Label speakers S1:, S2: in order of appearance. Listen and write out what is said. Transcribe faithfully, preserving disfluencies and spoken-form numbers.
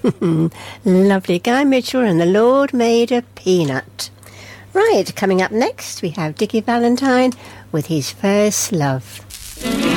S1: Lovely. Guy Mitchell and the Lord Made a Peanut. Right, coming up next, we have Dickie Valentine with his First Love.